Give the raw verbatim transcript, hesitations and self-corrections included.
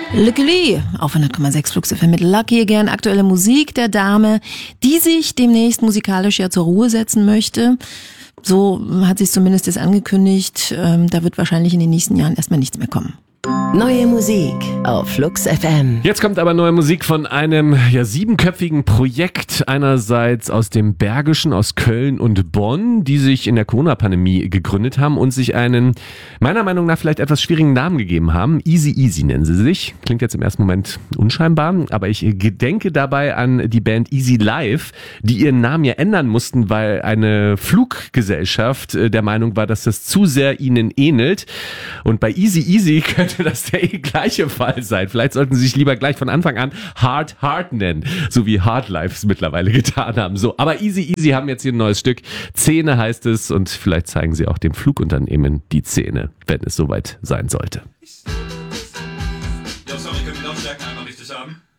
Luckily auf hundert Komma sechs Flux F M mit Lucky Again. Aktuelle Musik der Dame, die sich demnächst musikalisch ja zur Ruhe setzen möchte. So hat sie es zumindest jetzt angekündigt. Ähm, da wird wahrscheinlich in den nächsten Jahren erstmal nichts mehr kommen. Neue Musik auf Flux F M. Jetzt kommt aber neue Musik von einem ja siebenköpfigen Projekt, einerseits aus dem Bergischen, aus Köln und Bonn, die sich in der Corona-Pandemie gegründet haben und sich einen, meiner Meinung nach, vielleicht etwas schwierigen Namen gegeben haben. Easy Easy nennen sie sich. Klingt jetzt im ersten Moment unscheinbar, aber ich gedenke dabei an die Band Easy Life, die ihren Namen ja ändern mussten, weil eine Fluggesellschaft der Meinung war, dass das zu sehr ihnen ähnelt. Und bei Easy Easy könnte das der gleiche Fall sein. Vielleicht sollten sie sich lieber gleich von Anfang an Hard Hard nennen, so wie Hard Life es mittlerweile getan haben. So, aber Easy Easy haben jetzt hier ein neues Stück. Zähne heißt es und vielleicht zeigen sie auch dem Flugunternehmen die Zähne, wenn es soweit sein sollte. Ja, sorry, können wir die Lautstärken einmal richtig haben?